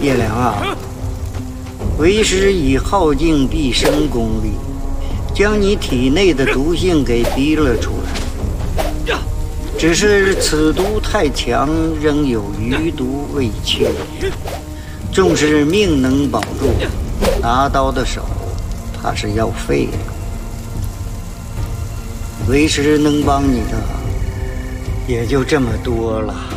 叶良啊，为师已耗尽毕生功力，将你体内的毒性给逼了出来。只是此毒太强，仍有余毒未去。纵使命能保住，拿刀的手怕是要废了。为师能帮你的也就这么多了。